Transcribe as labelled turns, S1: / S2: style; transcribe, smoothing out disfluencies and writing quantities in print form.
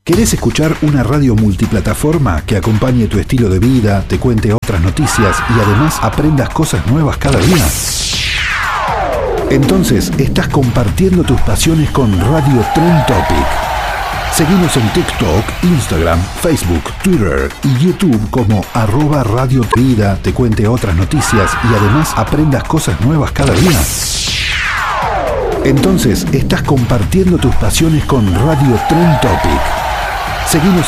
S1: ¿Querés escuchar una radio multiplataforma que acompañe tu estilo de vida, te cuente otras noticias y además aprendas cosas nuevas cada día? Entonces estás compartiendo tus pasiones con Radio Trend Topic. Seguinos en TikTok, Instagram, Facebook, Twitter y YouTube como @Radio Vida, te cuente otras noticias y además aprendas cosas nuevas cada día. Entonces estás compartiendo tus pasiones con Radio Trend Topic. Seguinos